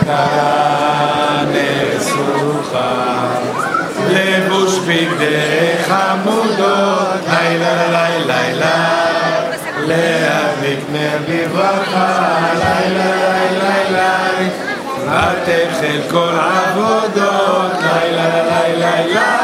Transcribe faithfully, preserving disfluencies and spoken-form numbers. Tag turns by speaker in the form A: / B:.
A: נשוכה, לבוש בגדי חמודות, לילה לילה לילה, להדליק נר לברכה, לילה לילה לילה, ותחל כל עבודות, לילה לילה לילה.